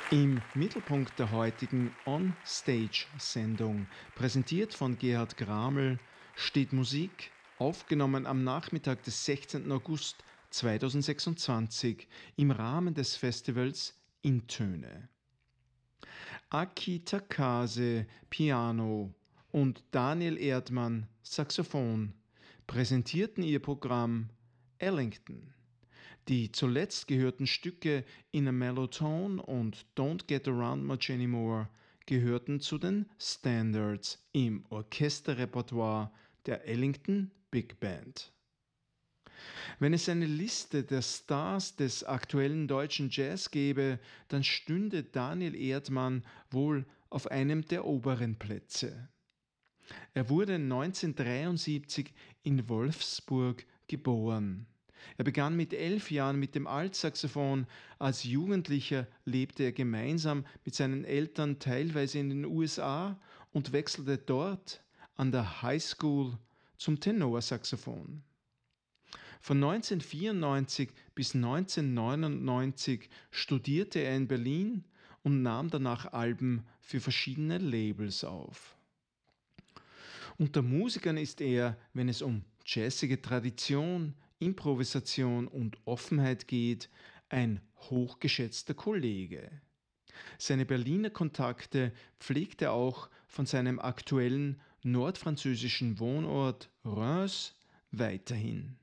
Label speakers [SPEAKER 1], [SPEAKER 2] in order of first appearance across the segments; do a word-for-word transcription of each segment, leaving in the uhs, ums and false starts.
[SPEAKER 1] Im Mittelpunkt der heutigen On-Stage-Sendung, präsentiert von Gerhard Graml, steht Musik, aufgenommen am Nachmittag des sechzehnten August zweitausendsechsundzwanzig im Rahmen des Festivals Intöne. Aki Takase Piano und Daniel Erdmann Saxophon präsentierten ihr Programm Ellington. Die zuletzt gehörten Stücke In a Mellow Tone und Don't Get Around Much Anymore gehörten zu den Standards im Orchesterrepertoire der Ellington Big Band. Wenn es eine Liste der Stars des aktuellen deutschen Jazz gäbe, dann stünde Daniel Erdmann wohl auf einem der oberen Plätze. Er wurde neunzehnhundertdreiundsiebzig in Wolfsburg geboren. Er begann mit elf Jahren mit dem Altsaxophon. Als Jugendlicher lebte er gemeinsam mit seinen Eltern teilweise in den U S A und wechselte dort an der High School zum Tenorsaxophon. Von neunzehnhundertvierundneunzig bis neunzehnhundertneunundneunzig studierte er in Berlin und nahm danach Alben für verschiedene Labels auf. Unter Musikern ist er, wenn es um jazzige Tradition, Improvisation und Offenheit geht, ein hochgeschätzter Kollege. Seine Berliner Kontakte pflegt er auch von seinem aktuellen nordfranzösischen Wohnort Reims weiterhin.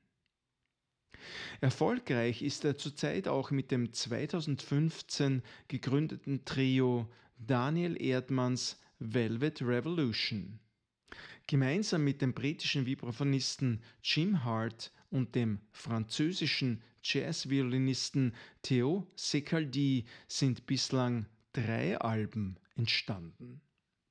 [SPEAKER 1] Erfolgreich ist er zurzeit auch mit dem zweitausendfünfzehn gegründeten Trio Daniel Erdmanns Velvet Revolution. Gemeinsam mit dem britischen Vibraphonisten Jim Hart und dem französischen Jazzviolinisten Theo Secaldi sind bislang drei Alben entstanden.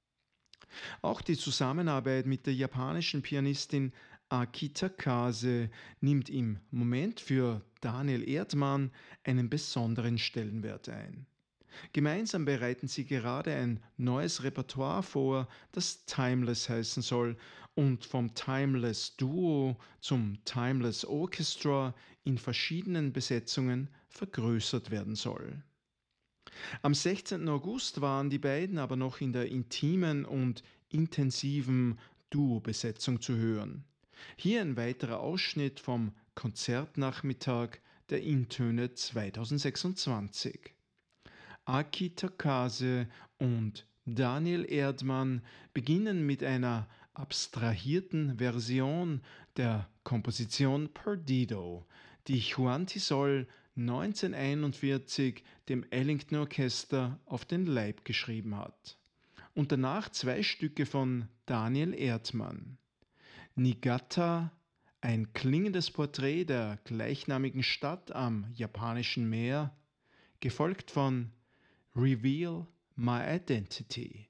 [SPEAKER 1] Auch die Zusammenarbeit mit der japanischen Pianistin Aki Takase nimmt im Moment für Daniel Erdmann einen besonderen Stellenwert ein. Gemeinsam bereiten sie gerade ein neues Repertoire vor, das Timeless heißen soll und vom Timeless Duo zum Timeless Orchestra in verschiedenen Besetzungen vergrößert werden soll. Am sechzehnten August waren die beiden aber noch in der intimen und intensiven Duo-Besetzung zu hören. Hier ein weiterer Ausschnitt vom Konzertnachmittag der Intöne zweitausendsechsundzwanzig. Aki Takase und Daniel Erdmann beginnen mit einer abstrahierten Version der Komposition Perdido, die Juan Tisol neunzehnhunderteinundvierzig dem Ellington Orchester auf den Leib geschrieben hat. Und danach zwei Stücke von Daniel Erdmann. Niigata, ein klingendes Porträt der gleichnamigen Stadt am japanischen Meer, gefolgt von Reveal My Identity.